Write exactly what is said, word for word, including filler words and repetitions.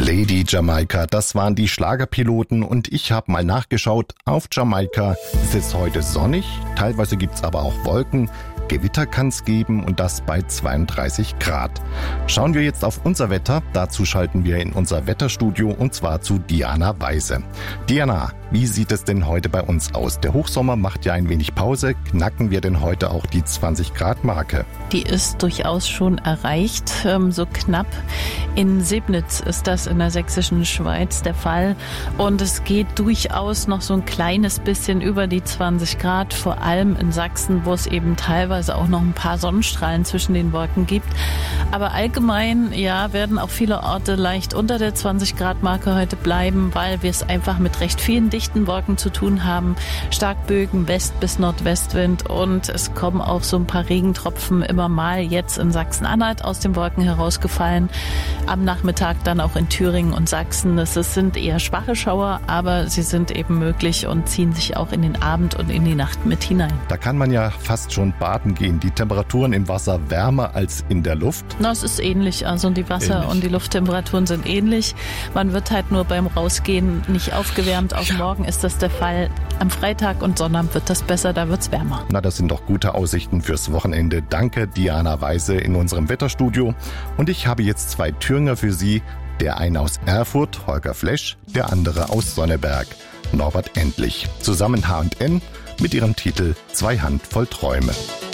Lady Jamaika, das waren die Schlagerpiloten und ich habe mal nachgeschaut. Auf Jamaika ist es heute sonnig, teilweise gibt's aber auch Wolken. Gewitter kann's geben und das bei zweiunddreißig Grad. Schauen wir jetzt auf unser Wetter. Dazu schalten wir in unser Wetterstudio und zwar zu Diana Weise. Diana, wie sieht es denn heute bei uns aus? Der Hochsommer macht ja ein wenig Pause. Knacken wir denn heute auch die zwanzig Grad Marke? Die ist durchaus schon erreicht, ähm, so knapp. In Sebnitz ist das in der sächsischen Schweiz der Fall und es geht durchaus noch so ein kleines bisschen über die zwanzig Grad, vor allem in Sachsen, wo es eben teilweise auch noch ein paar Sonnenstrahlen zwischen den Wolken gibt. Aber allgemein, ja, werden auch viele Orte leicht unter der zwanzig Grad Marke heute bleiben, weil wir es einfach mit recht vielen dichten Wolken zu tun haben. Starkbögen, West- bis Nordwestwind und es kommen auch so ein paar Regentropfen immer mal jetzt in Sachsen-Anhalt aus den Wolken herausgefallen. Am Nachmittag dann auch in Thüringen und Sachsen. Es sind eher schwache Schauer, aber sie sind eben möglich und ziehen sich auch in den Abend und in die Nacht mit hinein. Da kann man ja fast schon baden gehen. Die Temperaturen im Wasser wärmer als in der Luft. Na, es ist ähnlich. Also die Wasser- ähnlich. und die Lufttemperaturen sind ähnlich. Man wird halt nur beim Rausgehen nicht aufgewärmt. Auch ja. Morgen ist das der Fall. Am Freitag und Sonnabend wird das besser, da wird's wärmer. Na, das sind doch gute Aussichten fürs Wochenende. Danke, Diana Weise in unserem Wetterstudio. Und ich habe jetzt zwei Thüringer für Sie. Der eine aus Erfurt, Holger Flesch, der andere aus Sonneberg, Norbert Endlich. Zusammen H und N mit ihrem Titel Zwei Handvoll Träume.